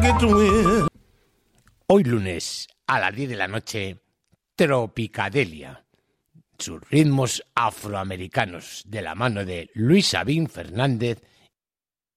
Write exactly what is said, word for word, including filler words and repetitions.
get to win. Hoy lunes a las diez de la noche, Tropicadelia. Sus ritmos afroamericanos de la mano de Luis Sabín Fernández